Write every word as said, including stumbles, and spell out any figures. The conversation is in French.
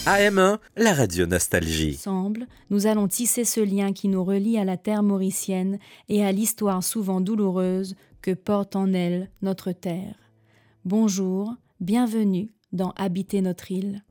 A M un, la radio nostalgie. Ensemble, nous allons tisser ce lien qui nous relie à la terre mauricienne et à l'histoire souvent douloureuse que porte en elle notre terre. Bonjour, bienvenue dans Habiter notre île.